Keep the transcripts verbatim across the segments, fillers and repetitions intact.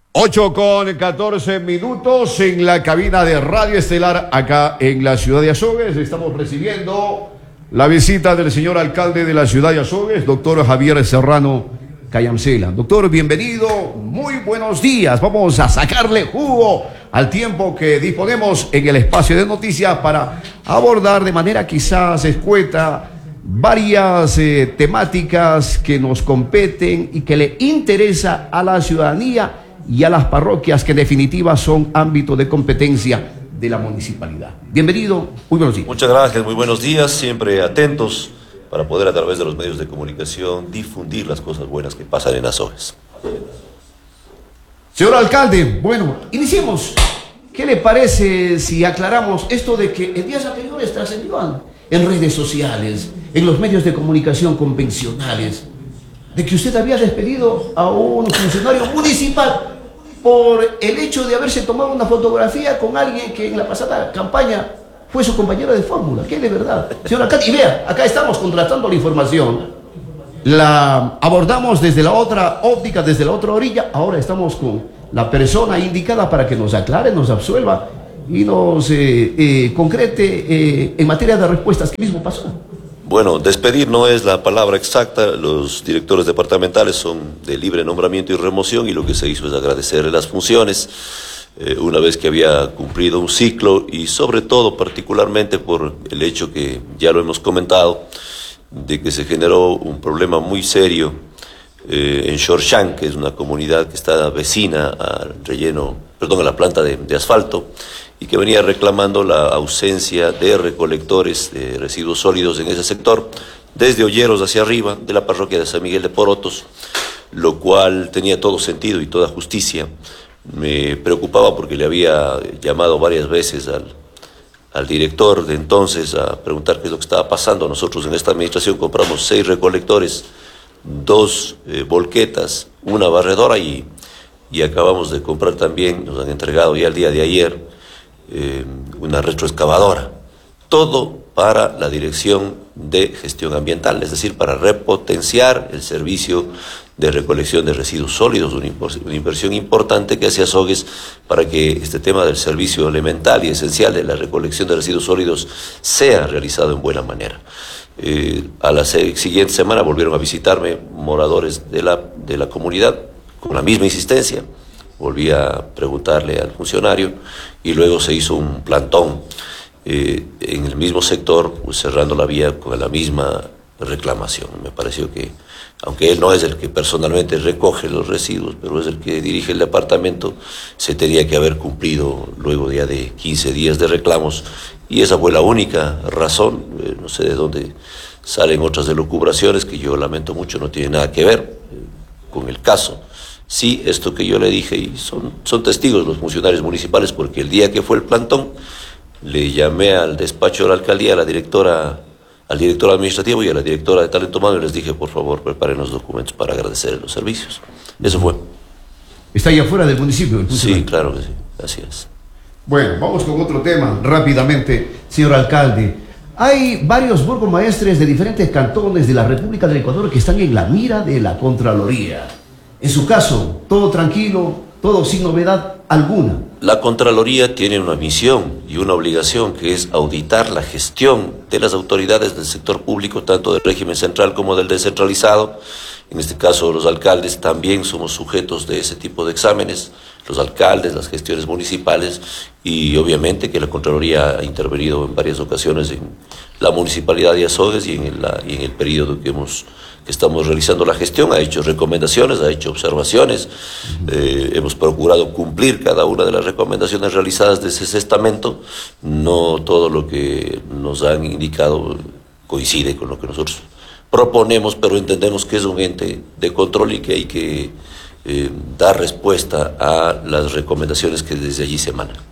ocho con catorce minutos en la cabina de Radio Estelar acá en la ciudad de Azogues. Estamos recibiendo la visita del señor alcalde de la ciudad de Azogues, doctor Javier Serrano Cayamcela. Doctor, bienvenido, muy buenos días. Vamos a sacarle jugo al tiempo que disponemos en el espacio de noticias para abordar de manera quizás escueta varias eh, temáticas que nos competen y que le interesa a la ciudadanía y a las parroquias, que en definitiva son ámbito de competencia de la municipalidad. Bienvenido, muy buenos días. Muchas gracias, muy buenos días, siempre atentos para poder a través de los medios de comunicación difundir las cosas buenas que pasan en Azogues. Señor alcalde, bueno, iniciemos. ¿Qué le parece si aclaramos esto de que en días anteriores trascendió en redes sociales, en los medios de comunicación convencionales, de que usted había despedido a un funcionario municipal por el hecho de haberse tomado una fotografía con alguien que en la pasada campaña fue su compañero de fórmula? ¿Qué de verdad? Señor alcalde, y vea, acá estamos contrastando la información, la abordamos desde la otra óptica, desde la otra orilla. Ahora estamos con la persona indicada para que nos aclare, nos absuelva y nos eh, eh, concrete eh, en materia de respuestas. ¿Qué mismo pasó? Bueno, despedir no es la palabra exacta. Los directores departamentales son de libre nombramiento y remoción, y lo que se hizo es agradecerle las funciones eh, una vez que había cumplido un ciclo, y sobre todo particularmente por el hecho que ya lo hemos comentado, de que se generó un problema muy serio eh, en Xorxán, que es una comunidad que está vecina al relleno, perdón, a la planta de, de asfalto, y que venía reclamando la ausencia de recolectores de residuos sólidos en ese sector, desde Olleros hacia arriba, de la parroquia de San Miguel de Porotos, lo cual tenía todo sentido y toda justicia. Me preocupaba porque le había llamado varias veces al, al director de entonces a preguntar qué es lo que estaba pasando. Nosotros en esta administración compramos seis recolectores, dos eh, volquetas, una barredora, y, y acabamos de comprar también, nos han entregado ya el día de ayer, Eh, una retroexcavadora, todo para la Dirección de Gestión Ambiental, es decir, para repotenciar el servicio de recolección de residuos sólidos, una, una inversión importante que hace Azogues para que este tema del servicio elemental y esencial de la recolección de residuos sólidos sea realizado en buena manera. Eh, a la se siguiente semana volvieron a visitarme moradores de la, de la comunidad con la misma insistencia. Volví a preguntarle al funcionario y luego se hizo un plantón eh, en el mismo sector, pues cerrando la vía con la misma reclamación. Me pareció que, aunque él no es el que personalmente recoge los residuos, pero es el que dirige el departamento, se tenía que haber cumplido luego ya de quince días de reclamos, y esa fue la única razón. Eh, no sé de dónde salen otras elucubraciones que yo lamento mucho, no tiene nada que ver eh, con el caso. Sí, esto que yo le dije, y son, son testigos los funcionarios municipales, porque el día que fue el plantón, le llamé al despacho de la alcaldía, a la directora, al director administrativo y a la directora de talento humano, y les dije, por favor, preparen los documentos para agradecer los servicios. Eso fue. ¿Está ahí afuera del municipio? Sí, claro que sí, así es. Bueno, vamos con otro tema, rápidamente, señor alcalde. Hay varios burgomaestres de diferentes cantones de la República del Ecuador que están en la mira de la Contraloría. En su caso, todo tranquilo, todo sin novedad alguna. La Contraloría tiene una misión y una obligación, que es auditar la gestión de las autoridades del sector público, tanto del régimen central como del descentralizado. En este caso, los alcaldes también somos sujetos de ese tipo de exámenes, los alcaldes, las gestiones municipales, y obviamente que la Contraloría ha intervenido en varias ocasiones en la municipalidad de Azogues y en el, y en el periodo que hemos que estamos realizando la gestión. Ha hecho recomendaciones, ha hecho observaciones, eh, hemos procurado cumplir cada una de las recomendaciones realizadas desde ese estamento. No todo lo que nos han indicado coincide con lo que nosotros proponemos, pero entendemos que es un ente de control y que hay que eh, dar respuesta a las recomendaciones que desde allí se emanan.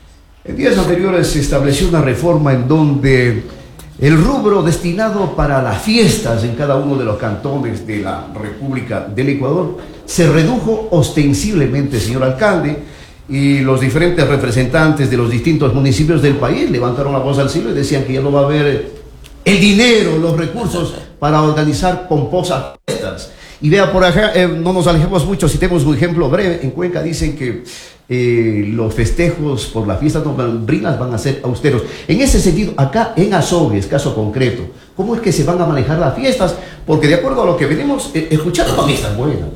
En días anteriores se estableció una reforma en donde el rubro destinado para las fiestas en cada uno de los cantones de la República del Ecuador se redujo ostensiblemente, señor alcalde, y los diferentes representantes de los distintos municipios del país levantaron la voz al cielo y decían que ya no va a haber el dinero, los recursos para organizar pomposas fiestas. Y vea por acá, eh, no nos alejemos mucho, citemos un ejemplo breve. En Cuenca dicen que eh, los festejos por las fiestas novembrinas van a ser austeros. En ese sentido, acá en Azogues, caso concreto, ¿cómo es que se van a manejar las fiestas? Porque de acuerdo a lo que venimos eh, escuchando, van fiestas buenas.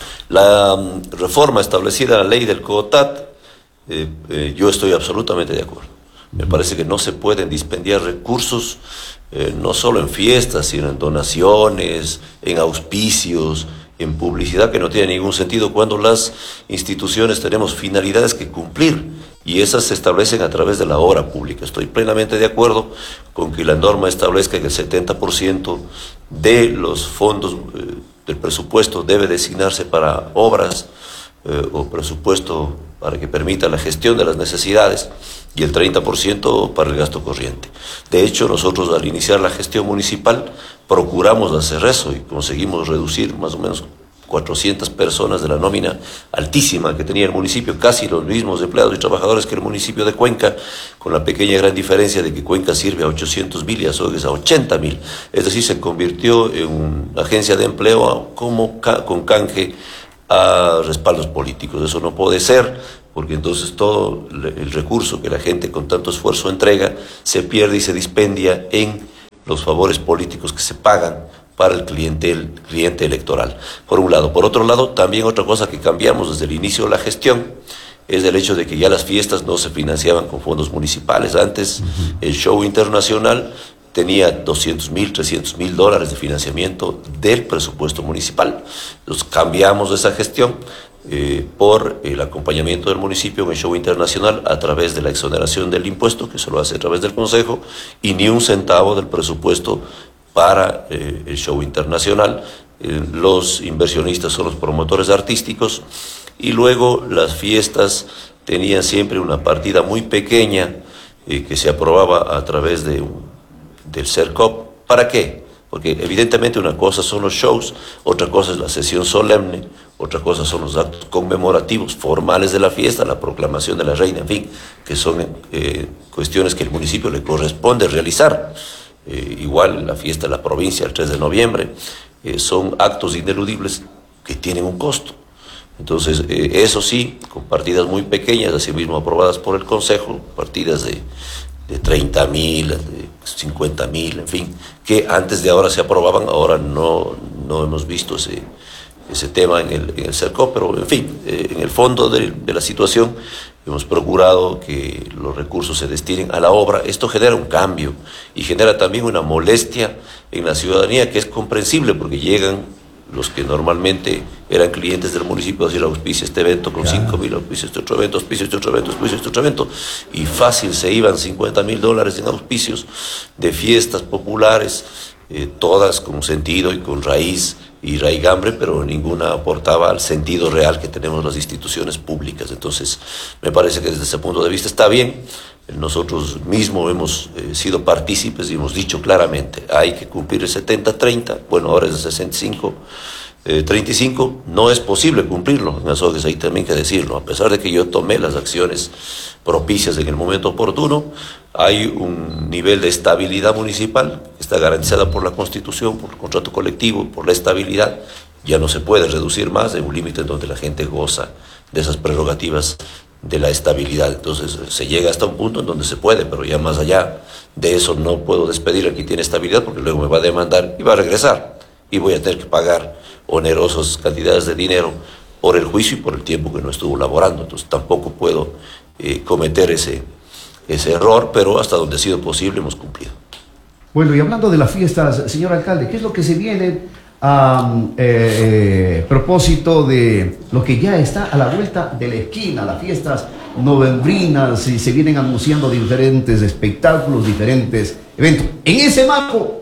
La um, reforma establecida en la ley del COOTAT, eh, eh, yo estoy absolutamente de acuerdo. Me parece que no se pueden dispendiar recursos, eh, no solo en fiestas, sino en donaciones, en auspicios, en publicidad que no tiene ningún sentido cuando las instituciones tenemos finalidades que cumplir y esas se establecen a través de la obra pública. Estoy plenamente de acuerdo con que la norma establezca que el setenta por ciento de los fondos eh, del presupuesto debe designarse para obras eh, o presupuesto para que permita la gestión de las necesidades y el treinta por ciento para el gasto corriente. De hecho, nosotros al iniciar la gestión municipal procuramos hacer eso y conseguimos reducir más o menos cuatrocientas personas de la nómina altísima que tenía el municipio, casi los mismos empleados y trabajadores que el municipio de Cuenca, con la pequeña gran diferencia de que Cuenca sirve a ochocientos mil y Azogues a ochenta mil. Es decir, se convirtió en una agencia de empleo como ca con canje a respaldos políticos. Eso no puede ser, porque entonces todo el recurso que la gente con tanto esfuerzo entrega se pierde y se dispendia en los favores políticos que se pagan para el cliente, el cliente electoral, por un lado. Por otro lado, también otra cosa que cambiamos desde el inicio de la gestión es el hecho de que ya las fiestas no se financiaban con fondos municipales. Antes, uh-huh. el show internacional tenía doscientos mil, trescientos mil dólares de financiamiento del presupuesto municipal. Entonces cambiamos esa gestión eh, por el acompañamiento del municipio en el show internacional a través de la exoneración del impuesto, que se lo hace a través del Consejo, y ni un centavo del presupuesto para eh, el show internacional. Eh, los inversionistas son los promotores artísticos y luego las fiestas tenían siempre una partida muy pequeña eh, que se aprobaba a través de un del CERCOP. ¿Para qué? Porque evidentemente una cosa son los shows, otra cosa es la sesión solemne, otra cosa son los actos conmemorativos formales de la fiesta, la proclamación de la reina, en fin, que son eh, cuestiones que el municipio le corresponde realizar. Eh, igual la fiesta de la provincia el tres de noviembre, eh, son actos ineludibles que tienen un costo. Entonces, eh, eso sí, con partidas muy pequeñas, asimismo aprobadas por el Consejo, partidas de de treinta mil, de cincuenta mil, en fin, que antes de ahora se aprobaban, ahora no, no hemos visto ese, ese tema en el, en el CERCOP, pero en fin, eh, en el fondo de, de la situación hemos procurado que los recursos se destinen a la obra. Esto genera un cambio y genera también una molestia en la ciudadanía que es comprensible porque llegan los que normalmente eran clientes del municipio a decir auspicia este evento con cinco mil, auspicia este otro evento, auspicia este otro evento, auspicia este otro evento, y fácil se iban cincuenta mil dólares en auspicios de fiestas populares, eh, todas con sentido y con raíz y raigambre, pero ninguna aportaba al sentido real que tenemos las instituciones públicas. Entonces, me parece que desde ese punto de vista está bien. Nosotros mismos hemos eh, sido partícipes y hemos dicho claramente, hay que cumplir el setenta treinta, bueno, ahora es el sesenta y cinco treinta y cinco, no es posible cumplirlo en Azogues, hay también que decirlo, a pesar de que yo tomé las acciones propicias en el momento oportuno, hay un nivel de estabilidad municipal que está garantizada por la Constitución, por el contrato colectivo, por la estabilidad, ya no se puede reducir más de un límite en donde la gente goza de esas prerrogativas de la estabilidad. Entonces se llega hasta un punto en donde se puede, pero ya más allá de eso no puedo despedir a quien tiene estabilidad porque luego me va a demandar y va a regresar y voy a tener que pagar onerosas cantidades de dinero por el juicio y por el tiempo que no estuvo laborando. Entonces tampoco puedo eh, cometer ese, ese error, pero hasta donde ha sido posible hemos cumplido. Bueno, y hablando de las fiestas, señor alcalde, ¿qué es lo que se viene a eh, eh, propósito de lo que ya está a la vuelta de la esquina, las fiestas novembrinas, y se vienen anunciando diferentes espectáculos, diferentes eventos? En ese marco,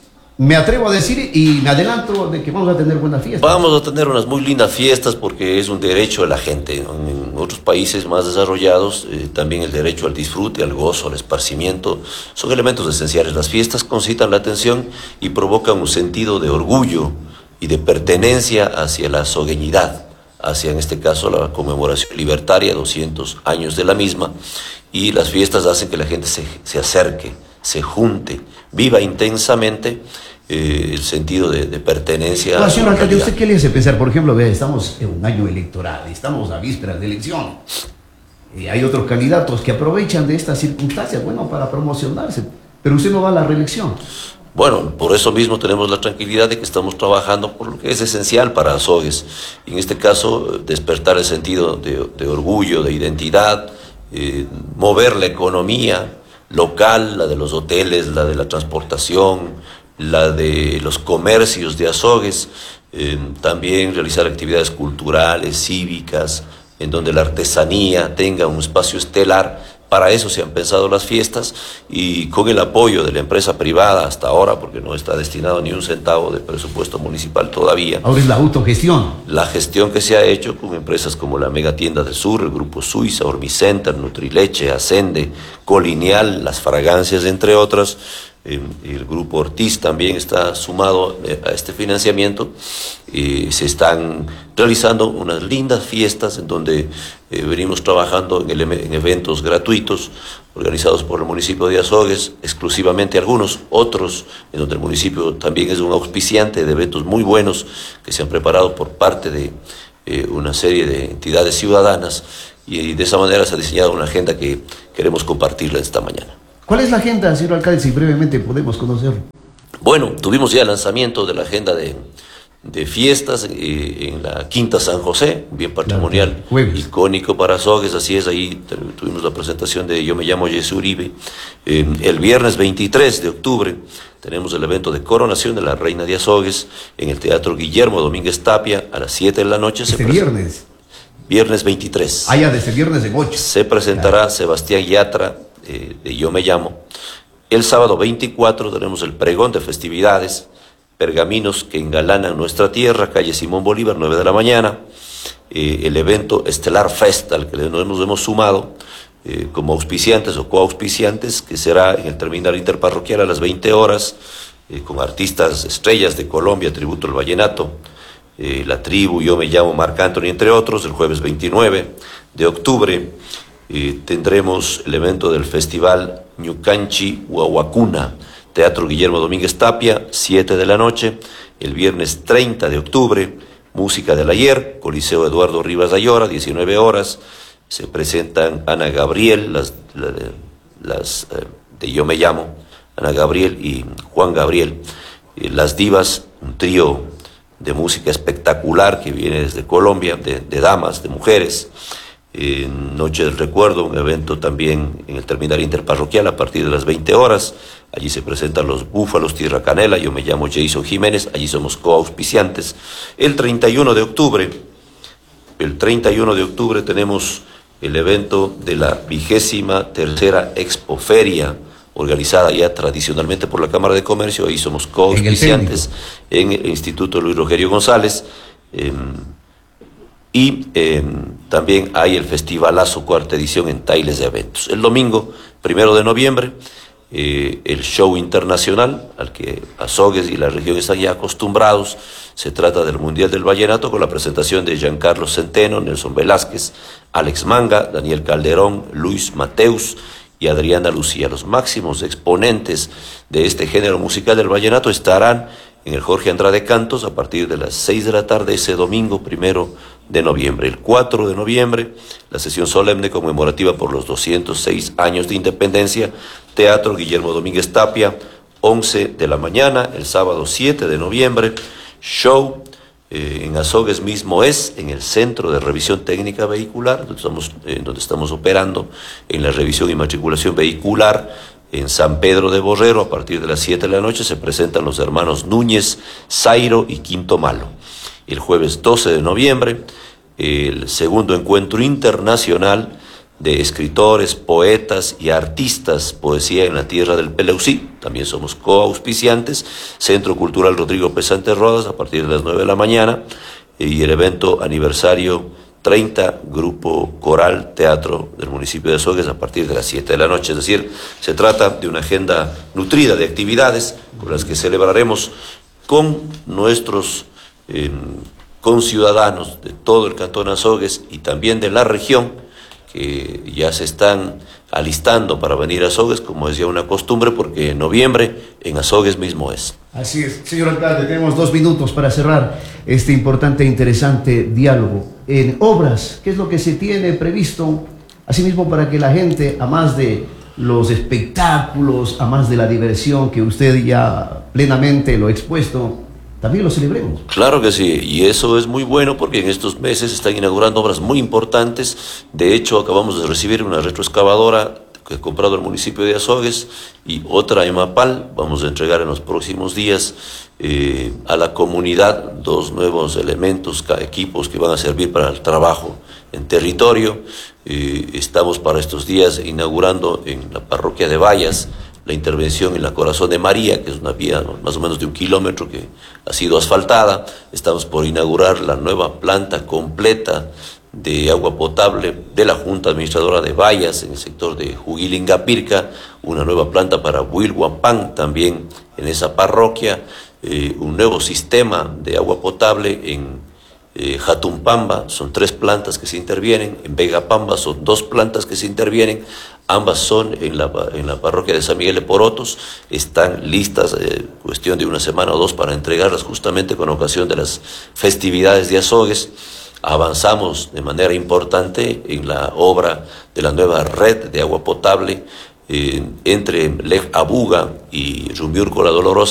me atrevo a decir y me adelanto de que vamos a tener buenas fiestas. Vamos a tener unas muy lindas fiestas porque es un derecho de la gente. En otros países más desarrollados, eh, también el derecho al disfrute, al gozo, al esparcimiento, son elementos esenciales. Las fiestas concitan la atención y provocan un sentido de orgullo y de pertenencia hacia la azogueñidad, hacia en este caso la conmemoración libertaria, doscientos años de la misma, y las fiestas hacen que la gente se, se acerque, se junte, viva intensamente eh, el sentido de, de pertenencia. No, señor a la alcalde, localidad. ¿usted qué le hace pensar? Por ejemplo, vea, estamos en un año electoral, estamos a vísperas de elección. Y hay otros candidatos que aprovechan de estas circunstancias, bueno, para promocionarse. Pero usted no va a la reelección. Bueno, por eso mismo tenemos la tranquilidad de que estamos trabajando por lo que es esencial para Azogues. Y en este caso, despertar el sentido de, de orgullo, de identidad, eh, mover la economía local, la de los hoteles, la de la transportación, la de los comercios de Azogues, eh, también realizar actividades culturales, cívicas, en donde la artesanía tenga un espacio estelar. Para eso se han pensado las fiestas y con el apoyo de la empresa privada hasta ahora, porque no está destinado ni un centavo de presupuesto municipal todavía. Ahora es la autogestión. La gestión que se ha hecho con empresas como la Mega Tienda del Sur, el Grupo Suiza, Ormicenter, Nutrileche, Ascende, Colinial, Las Fragancias, entre otras. Eh, el Grupo Ortiz también está sumado eh, a este financiamiento. Eh, se están realizando unas lindas fiestas en donde eh, venimos trabajando en, el, en eventos gratuitos organizados por el municipio de Azogues, exclusivamente algunos, otros en donde el municipio también es un auspiciante de eventos muy buenos que se han preparado por parte de eh, una serie de entidades ciudadanas, y de esa manera se ha diseñado una agenda que queremos compartirla esta mañana. ¿Cuál es la agenda, señor alcalde, si brevemente podemos conocerlo? Bueno, tuvimos ya el lanzamiento de la agenda de, de fiestas eh, en la Quinta San José, bien patrimonial, claro, icónico para Azogues, así es, ahí tuvimos la presentación de Yo me llamo Jesse Uribe. Eh, el viernes veintitrés de octubre tenemos el evento de coronación de la Reina de Azogues en el Teatro Guillermo Domínguez Tapia a las siete de la noche. Este se viernes. Viernes veintitrés. Ah, ya, desde viernes en ocho. Se presentará claro. Sebastián Yatra, eh, de Yo me llamo. El sábado veinticuatro tenemos el pregón de festividades, pergaminos que engalanan nuestra tierra, calle Simón Bolívar, nueve de la mañana. Eh, el evento Estelar Fest, al que nos hemos sumado eh, como auspiciantes o coauspiciantes, que será en el terminal interparroquial a las veinte horas, eh, con artistas estrellas de Colombia, tributo al vallenato. Eh, la tribu, Yo me llamo Marc Anthony, entre otros. El jueves veintinueve de octubre eh, tendremos el evento del festival Ñucanchi Huahuacuna, Teatro Guillermo Domínguez Tapia, siete de la noche. El viernes treinta de octubre, Música del Ayer, Coliseo Eduardo Rivas Ayora, diecinueve horas. Se presentan Ana Gabriel, las, las, las eh, de Yo me llamo, Ana Gabriel y Juan Gabriel, eh, Las Divas, un trío de música espectacular que viene desde Colombia, de, de damas, de mujeres. Eh, Noche del Recuerdo, un evento también en el terminal interparroquial a partir de las veinte horas. Allí se presentan los Búfalos Tierra Canela. Yo me llamo Jason Jiménez, allí somos coauspiciantes. El treinta y uno de octubre, el treinta y uno de octubre tenemos el evento de la vigésima tercera Expoferia, organizada ya tradicionalmente por la Cámara de Comercio. Ahí somos coauspiciantes en, en el Instituto Luis Rogerio González. Eh, y eh, también hay el Festivalazo, cuarta edición en Tailes de Eventos. El domingo, primero de noviembre, eh, el show internacional al que Azogues y la región están ya acostumbrados. Se trata del Mundial del Vallenato, con la presentación de Giancarlo Centeno, Nelson Velázquez, Alex Manga, Daniel Calderón, Luis Mateus y Adriana Lucía. Los máximos exponentes de este género musical del vallenato estarán en el Jorge Andrade Cantos a partir de las seis de la tarde ese domingo primero de noviembre. El cuatro de noviembre, la sesión solemne conmemorativa por los doscientos seis años de independencia, Teatro Guillermo Domínguez Tapia, once de la mañana. El sábado siete de noviembre, show eh, en Azogues mismo es, en el Centro de Revisión Técnica Vehicular, donde estamos, eh, donde estamos operando en la revisión y matriculación vehicular. En San Pedro de Borrero, a partir de las siete de la noche, se presentan los hermanos Núñez, Zairo y Quinto Malo. El jueves doce de noviembre, el segundo encuentro internacional de escritores, poetas y artistas, Poesía en la Tierra del Peleusí. También somos coauspiciantes. Centro Cultural Rodrigo Pesante Rodas, a partir de las nueve de la mañana. Y el evento aniversario treinta, Grupo Coral Teatro del municipio de Azogues, a partir de las siete de la noche. Es decir, se trata de una agenda nutrida de actividades con las que celebraremos con nuestros eh, conciudadanos de todo el Cantón Azogues y también de la región, que ya se están alistando para venir a Azogues, como es ya una costumbre, porque en noviembre en Azogues mismo es. Así es. Señor alcalde, tenemos dos minutos para cerrar este importante e interesante diálogo. En obras, ¿qué es lo que se tiene previsto? Asimismo, para que la gente, a más de los espectáculos, a más de la diversión que usted ya plenamente lo ha expuesto, también lo celebremos. Claro que sí, y eso es muy bueno porque en estos meses se están inaugurando obras muy importantes. De hecho, acabamos de recibir una retroexcavadora que ha comprado el municipio de Azogues y otra en Mapal. Vamos a entregar en los próximos días eh, a la comunidad dos nuevos elementos, equipos que van a servir para el trabajo en territorio. Eh, estamos para estos días inaugurando en la parroquia de Vallas la intervención en la Corazón de María, que es una vía más o menos de un kilómetro que ha sido asfaltada. Estamos por inaugurar la nueva planta completa de agua potable de la Junta Administradora de Vallas en el sector de Juguilingapirca, una nueva planta para Huilhuapán también en esa parroquia, eh, un nuevo sistema de agua potable en Eh, Jatumpamba, son tres plantas que se intervienen, en Vegapamba son dos plantas que se intervienen, ambas son en la, en la parroquia de San Miguel de Porotos, están listas, eh, cuestión de una semana o dos para entregarlas justamente con ocasión de las festividades de Azogues. Avanzamos de manera importante en la obra de la nueva red de agua potable eh, entre Lej Abuga y Rumbiurco La Dolorosa.